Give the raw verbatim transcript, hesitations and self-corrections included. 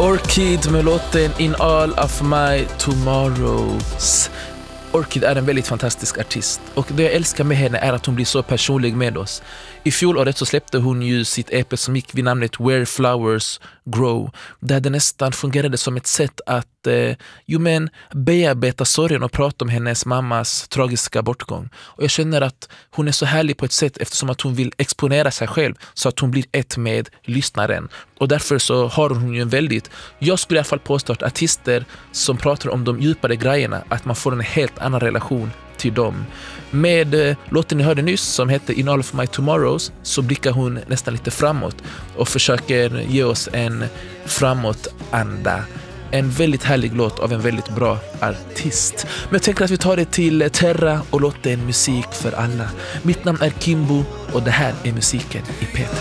Orchid med låten In All of My Tomorrows. Orchid är en väldigt fantastisk artist och det jag älskar med henne är att hon blir så personlig med oss. I fjolåret så släppte hon ju sitt E P som gick vid namnet Where Flowers Grow, där det nästan fungerade som ett sätt att eh, jo men, bearbeta sorgen och prata om hennes mammas tragiska bortgång. Och jag känner att hon är så härlig på ett sätt eftersom att hon vill exponera sig själv så att hon blir ett med lyssnaren. Och därför så har hon ju en väldigt, jag skulle i alla fall påstå att artister som pratar om de djupare grejerna, att man får en helt annan relation till dem. Med eh, låten ni hörde nyss som heter In All of My Tomorrows så blickar hon nästan lite framåt och försöker ge oss en framåtanda. En väldigt härlig låt av en väldigt bra artist. Men jag tänker att vi tar det till Terra och låter en musik för alla. Mitt namn är Kimbo och det här är musiken i P tre.